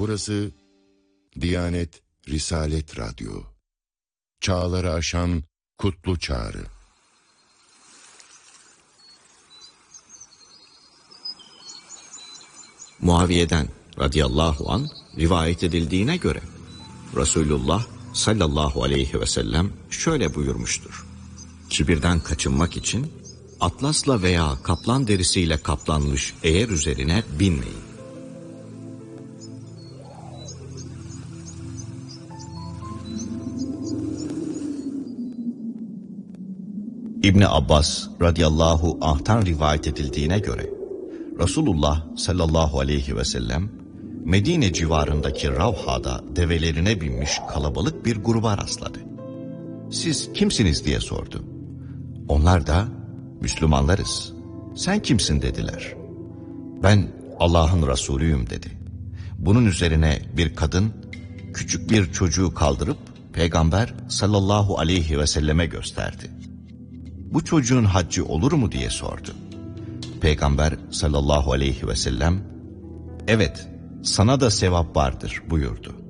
Burası Diyanet Risalet Radyo. Çağları aşan kutlu çağrı. Muaviye'den radıyallahu an rivayet edildiğine göre Resulullah sallallahu aleyhi ve sellem şöyle buyurmuştur: Kibirden kaçınmak için atlasla veya kaplan derisiyle kaplanmış eğer üzerine binmeyin. İbni Abbas radıyallahu anh'tan rivayet edildiğine göre Resulullah sallallahu aleyhi ve sellem Medine civarındaki Ravha'da develerine binmiş kalabalık bir gruba rastladı. Siz kimsiniz diye sordu. Onlar da Müslümanlarız. Sen kimsin dediler. Ben Allah'ın Resulüyüm dedi. Bunun üzerine bir kadın küçük bir çocuğu kaldırıp Peygamber sallallahu aleyhi ve selleme gösterdi. Bu çocuğun haccı olur mu diye sordu. Peygamber sallallahu aleyhi ve sellem evet sana da sevap vardır buyurdu.